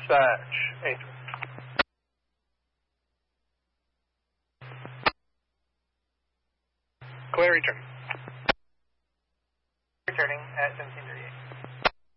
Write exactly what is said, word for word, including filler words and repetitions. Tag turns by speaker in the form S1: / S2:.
S1: Dispatch, Angel. Clear return.
S2: Returning at seventeen thirty-eight.